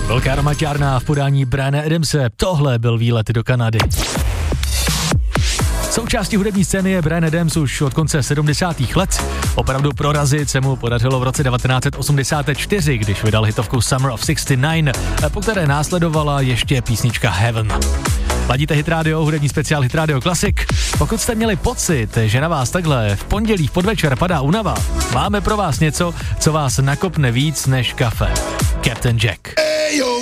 Velká romaťárna v podání Briana Adamse. Tohle byl výlet do Kanady. Součástí hudební scény je Bryan Adams už od konce 70. let. Opravdu prorazit se mu podařilo v roce 1984, když vydal hitovku Summer of 69, po které následovala ještě písnička Heaven. Ladíte Hit Radio, hudební speciál Hit Radio Classic. Pokud jste měli pocit, že na vás takhle v pondělí v podvečer padá únava, máme pro vás něco, co vás nakopne víc než kafe. Captain Jack.